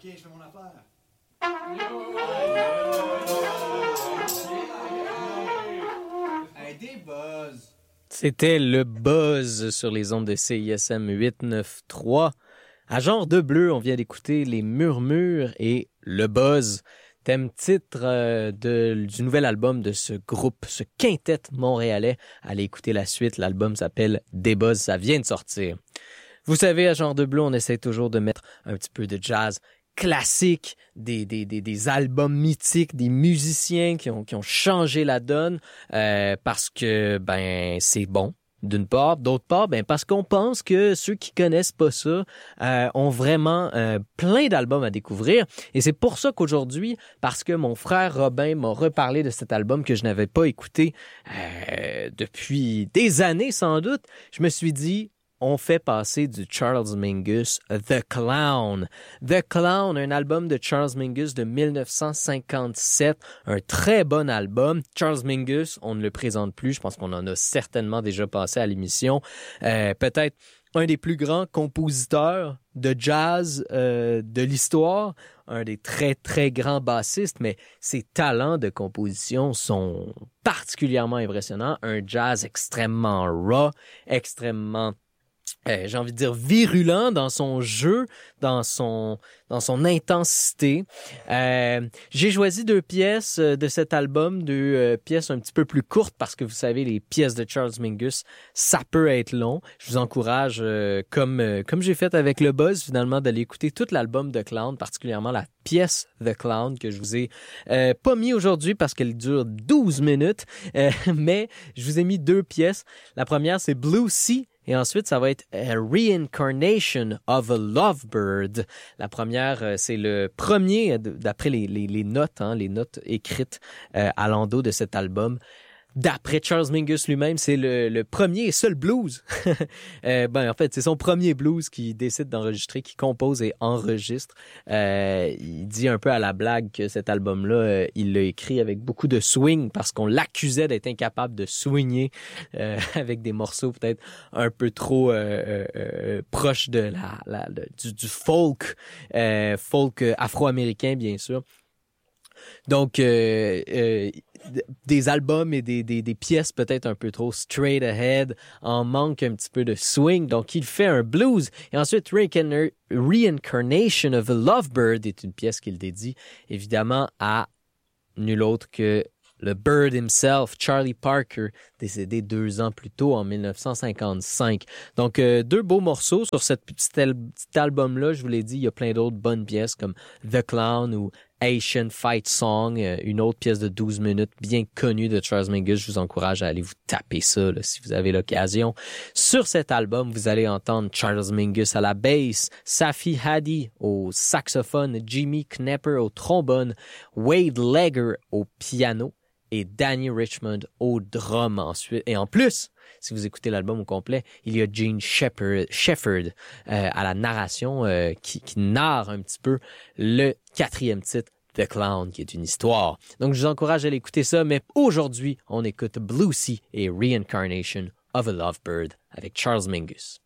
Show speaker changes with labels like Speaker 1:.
Speaker 1: Ok, je fais mon affaire. Hey, des buzz.
Speaker 2: C'était le buzz sur les ondes de CISM 893. À Genre de Bleu, on vient d'écouter Les Murmures et Le Buzz, thème-titre du nouvel album de ce groupe, ce quintet montréalais. Allez écouter la suite, l'album s'appelle Des Buzz, ça vient de sortir. Vous savez, à Genre de Bleu, on essaie toujours de mettre un petit peu de jazz classique, des albums mythiques, des musiciens qui ont changé la donne, parce que c'est bon. D'une part, d'autre part, parce qu'on pense que ceux qui connaissent pas ça ont vraiment plein d'albums à découvrir. Et c'est pour ça qu'aujourd'hui, parce que mon frère Robin m'a reparlé de cet album que je n'avais pas écouté depuis des années sans doute, je me suis dit, on fait passer du Charles Mingus, The Clown. The Clown, un album de Charles Mingus de 1957, un très bon album. Charles Mingus, on ne le présente plus, je pense qu'on en a certainement déjà passé à l'émission. Peut-être un des plus grands compositeurs de jazz de l'histoire, un des très, très grands bassistes, mais ses talents de composition sont particulièrement impressionnants. Un jazz extrêmement raw, extrêmement j'ai envie de dire virulent dans son jeu, dans son intensité. J'ai choisi 2 pièces de cet album, 2 pièces un petit peu plus courtes parce que vous savez, les pièces de Charles Mingus, ça peut être long. Je vous encourage, comme j'ai fait avec le Buzz, finalement, d'aller écouter tout l'album de Clown, particulièrement la pièce The Clown que je vous ai pas mis aujourd'hui parce qu'elle dure 12 minutes, mais je vous ai mis 2 pièces. La première, c'est Blue Sea. Et ensuite, ça va être A Reincarnation of a Lovebird. La première, c'est le premier, d'après les notes, les notes écrites à l'endos de cet album. D'après Charles Mingus lui-même, c'est le premier et seul blues. En fait, c'est son premier blues qu'il décide d'enregistrer, qu'il compose et enregistre. Il dit un peu à la blague que cet album-là, il l'a écrit avec beaucoup de swing parce qu'on l'accusait d'être incapable de swinger avec des morceaux peut-être un peu trop proches de du folk, folk afro-américain bien sûr. Donc, des albums et des pièces peut-être un peu trop straight ahead, en manque un petit peu de swing. Donc, il fait un blues. Et ensuite, Reincarnation of a Lovebird est une pièce qu'il dédie évidemment à nul autre que le Bird himself, Charlie Parker, décédé 2 ans plus tôt, en 1955. Donc, 2 beaux morceaux sur cet petit album-là. Je vous l'ai dit, il y a plein d'autres bonnes pièces comme The Clown ou Asian Fight Song, une autre pièce de 12 minutes bien connue de Charles Mingus. Je vous encourage à aller vous taper ça là, si vous avez l'occasion. Sur cet album, vous allez entendre Charles Mingus à la basse, Safi Hadi au saxophone, Jimmy Knepper au trombone, Wade Legger au piano et Danny Richmond au drum ensuite. Et en plus, si vous écoutez l'album au complet, il y a Gene Shepherd à la narration qui narre un petit peu le 4e titre, The Clown, qui est une histoire. Donc, je vous encourage à aller écouter ça, mais aujourd'hui, on écoute Blue Sea et Reincarnation of a Lovebird avec Charles Mingus.